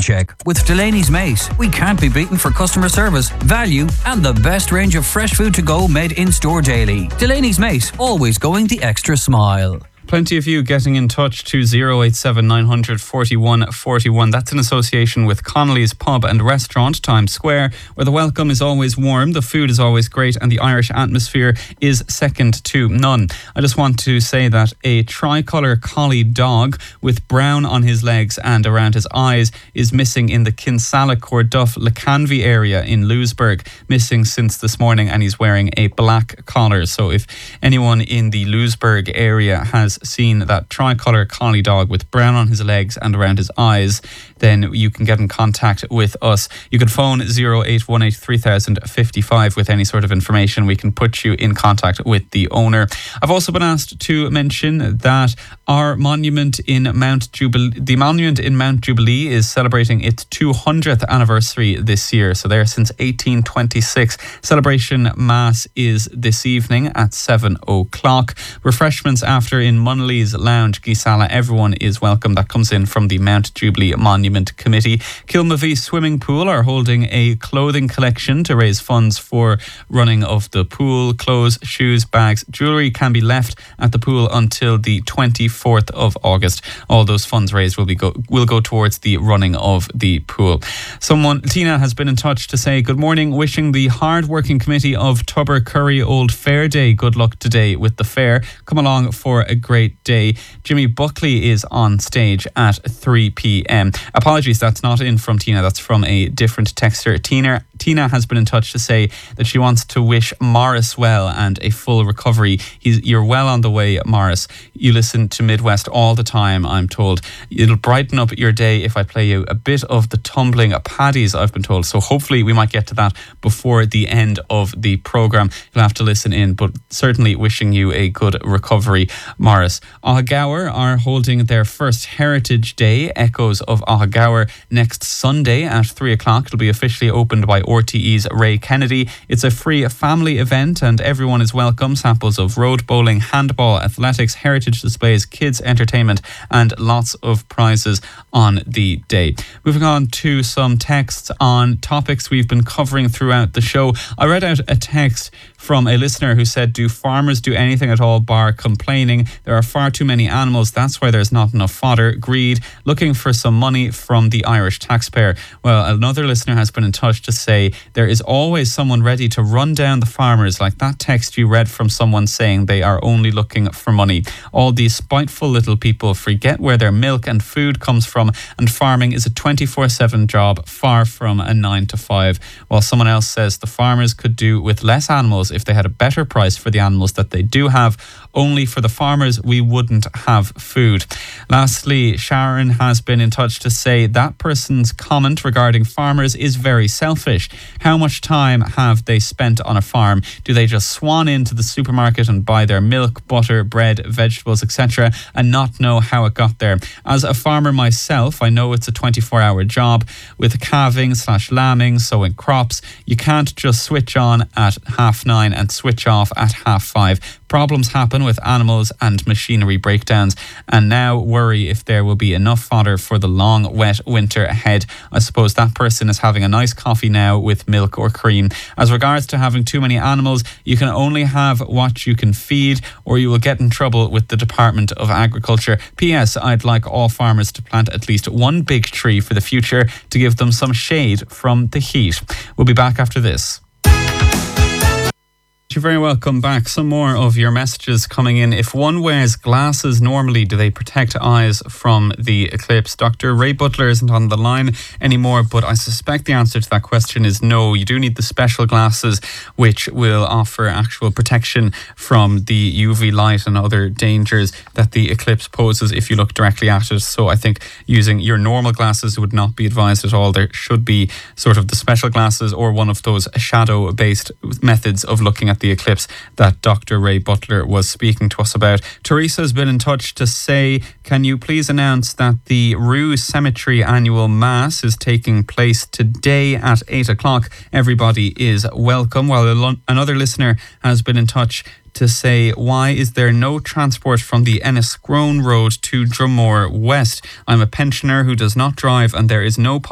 check. With Delaney's Mace, we can't be beaten for customer service, value, and the best range of fresh food to go made in-store daily. Delaney's Mace, always going the extra mile. Plenty of you getting in touch to 087 900 41 41. That's in association with Connolly's Pub and Restaurant, Times Square, where the welcome is always warm, the food is always great, and the Irish atmosphere is second to none. I just want to say that a tricolour collie dog with brown on his legs and around his eyes is missing in the Kinsella, Corduff, Lacanvy area in Louisburg. Missing since this morning, and he's wearing a black collar. So if anyone in the Louisburg area has seen that tricolour collie dog with brown on his legs and around his eyes, then you can get in contact with us. You can phone 0818 3055 with any sort of information. We can put you in contact with the owner. I've also been asked to mention that our monument in Mount Jubilee is celebrating its 200th anniversary this year. So there since 1826. Celebration Mass is this evening at 7 o'clock. Refreshments after in Munnelly's Lounge, Gisala. Everyone is welcome. That comes in from the Mount Jubilee Monument Committee. Kilmavie Swimming Pool are holding a clothing collection to raise funds for running of the pool. Clothes, shoes, bags, jewellery can be left at the pool until the 24th of August. All those funds raised will go towards the running of the pool. Tina has been in touch to say good morning, wishing the hard-working committee of Tubber Curry Old Fair Day good luck today with the fair. Come along for a great day. Jimmy Buckley is on stage at 3 p.m. Apologies, that's not in from Tina, that's from a different texter. Tina has been in touch to say that she wants to wish Morris well and a full recovery. You're well on the way, Morris. You listen to Midwest all the time, I'm told. It'll brighten up your day if I play you a bit of the tumbling paddies, I've been told. So hopefully we might get to that before the end of the programme. You'll have to listen in, but certainly wishing you a good recovery, Morris. Ahagower are holding their first Heritage Day, Echoes of Ahagower, next Sunday at 3 o'clock. It'll be officially opened by RTE's Ray Kennedy. It's a free family event and everyone is welcome. Samples of road bowling, handball, athletics, heritage displays, kids entertainment, and lots of prizes on the day. Moving on to some texts on topics we've been covering throughout the show. I read out a text from a listener who said, do farmers do anything at all bar complaining? There are far too many animals. That's why there's not enough fodder. Greed, looking for some money from the Irish taxpayer. Well, another listener has been in touch to say there is always someone ready to run down the farmers, like that text you read from someone saying they are only looking for money. All these spiteful little people forget where their milk and food comes from, and farming is a 24/7 job, far from a 9 to 5. While someone else says the farmers could do with less animals if they had a better price for the animals that they do have. Only for the farmers, we wouldn't have food. Lastly, Sharon has been in touch to say that person's comment regarding farmers is very selfish. How much time have they spent on a farm? Do they just swan into the supermarket and buy their milk, butter, bread, vegetables, etc., and not know how it got there? As a farmer myself, I know it's a 24-hour job with calving/lambing, sowing crops. You can't just switch on at 9:30 and switch off at 5:30. Problems happen with animals and machinery breakdowns, and now worry if there will be enough fodder for the long, wet winter ahead. I suppose that person is having a nice coffee now with milk or cream. As regards to having too many animals, you can only have what you can feed, or you will get in trouble with the Department of Agriculture. P.S. I'd like all farmers to plant at least one big tree for the future to give them some shade from the heat. We'll be back after this. You're very welcome back. Some more of your messages coming in. If one wears glasses normally, do they protect eyes from the eclipse? Dr. Ray Butler isn't on the line anymore, but I suspect the answer to that question is no. You do need the special glasses which will offer actual protection from the UV light and other dangers that the eclipse poses if you look directly at it. So I think using your normal glasses would not be advised at all. There should be sort of the special glasses or one of those shadow-based methods of looking at the eclipse that Dr. Ray Butler was speaking to us about. Teresa's been in touch to say, can you please announce that the Rue Cemetery annual mass is taking place today at 8 o'clock. Everybody is welcome. While another listener has been in touch to say, why is there no transport from the Enniscrone Road to Drumore West? I'm a pensioner who does not drive and there is no